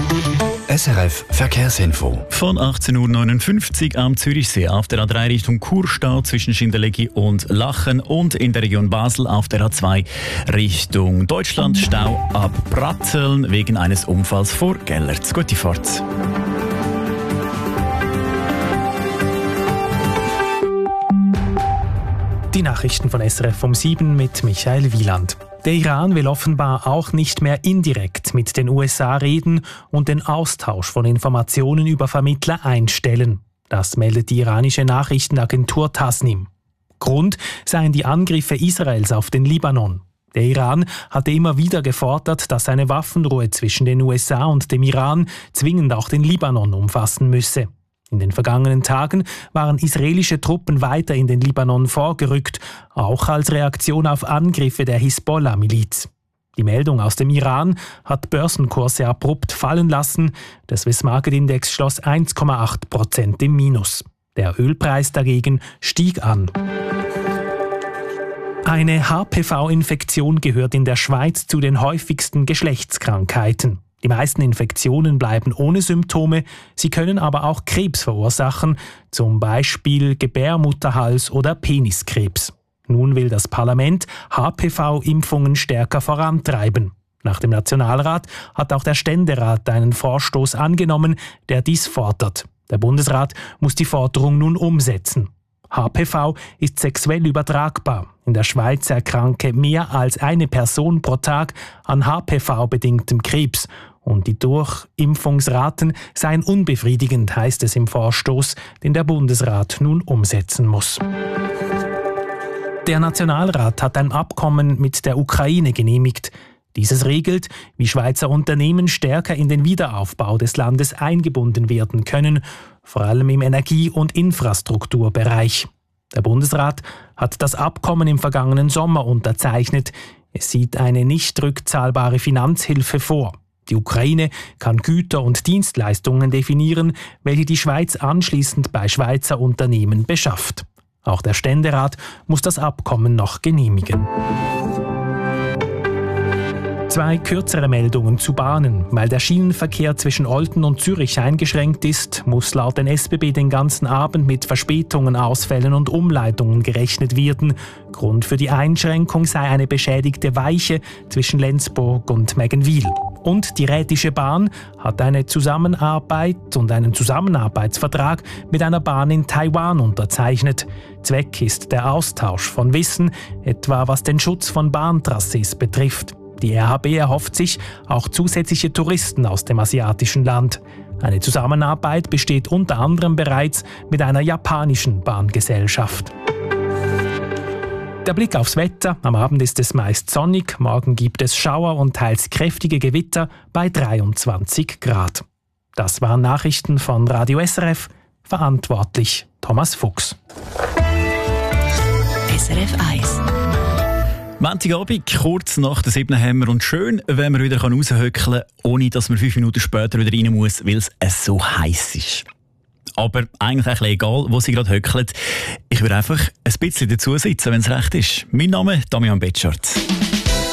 SRF Verkehrsinfo. Von 18.59 Uhr am Zürichsee auf der A3 Richtung Churstau zwischen Schindellegi und Lachen und in der Region Basel auf der A2 Richtung Deutschland Stau ab Pratteln wegen eines Unfalls vor Gellerts. Gute Fahrt. Die Nachrichten von SRF um 7 mit Michael Wieland. Der Iran will offenbar auch nicht mehr indirekt mit den USA reden und den Austausch von Informationen über Vermittler einstellen. Das meldet die iranische Nachrichtenagentur Tasnim. Grund seien die Angriffe Israels auf den Libanon. Der Iran hatte immer wieder gefordert, dass eine Waffenruhe zwischen den USA und dem Iran zwingend auch den Libanon umfassen müsse. In den vergangenen Tagen waren israelische Truppen weiter in den Libanon vorgerückt, auch als Reaktion auf Angriffe der Hisbollah-Miliz. Die Meldung aus dem Iran hat Börsenkurse abrupt fallen lassen. Der Swiss Market Index schloss 1,8% im Minus. Der Ölpreis dagegen stieg an. Eine HPV-Infektion gehört in der Schweiz zu den häufigsten Geschlechtskrankheiten. Die meisten Infektionen bleiben ohne Symptome, sie können aber auch Krebs verursachen, zum Beispiel Gebärmutterhals- oder Peniskrebs. Nun will das Parlament HPV-Impfungen stärker vorantreiben. Nach dem Nationalrat hat auch der Ständerat einen Vorstoß angenommen, der dies fordert. Der Bundesrat muss die Forderung nun umsetzen. HPV ist sexuell übertragbar. In der Schweiz erkranke mehr als eine Person pro Tag an HPV-bedingtem Krebs. Und die Durchimpfungsraten seien unbefriedigend, heißt es im Vorstoß, den der Bundesrat nun umsetzen muss. Der Nationalrat hat ein Abkommen mit der Ukraine genehmigt. Dieses regelt, wie Schweizer Unternehmen stärker in den Wiederaufbau des Landes eingebunden werden können, vor allem im Energie- und Infrastrukturbereich. Der Bundesrat hat das Abkommen im vergangenen Sommer unterzeichnet. Es sieht eine nicht rückzahlbare Finanzhilfe vor. Die Ukraine kann Güter und Dienstleistungen definieren, welche die Schweiz anschließend bei Schweizer Unternehmen beschafft. Auch der Ständerat muss das Abkommen noch genehmigen. 2 kürzere Meldungen zu Bahnen. Weil der Schienenverkehr zwischen Olten und Zürich eingeschränkt ist, muss laut den SBB den ganzen Abend mit Verspätungen, Ausfällen und Umleitungen gerechnet werden. Grund für die Einschränkung sei eine beschädigte Weiche zwischen Lenzburg und Mägenwil. Und die Rätische Bahn hat eine Zusammenarbeit und einen Zusammenarbeitsvertrag mit einer Bahn in Taiwan unterzeichnet. Zweck ist der Austausch von Wissen, etwa was den Schutz von Bahntrassees betrifft. Die RHB erhofft sich auch zusätzliche Touristen aus dem asiatischen Land. Eine Zusammenarbeit besteht unter anderem bereits mit einer japanischen Bahngesellschaft. Der Blick aufs Wetter. Am Abend ist es meist sonnig, morgen gibt es Schauer und teils kräftige Gewitter bei 23 Grad. Das waren Nachrichten von Radio SRF. Verantwortlich Thomas Fuchs. SRF 1. Montagabend, kurz nach der 7 haben wir und schön, wenn wir wieder raushöckeln können, ohne dass man 5 Minuten später wieder rein muss, weil es so heiß ist. Aber eigentlich ein bisschen egal, wo sie gerade höckeln. Ich würde einfach ein bisschen dazu sitzen, wenn es recht ist. Mein Name ist Damian Betschart.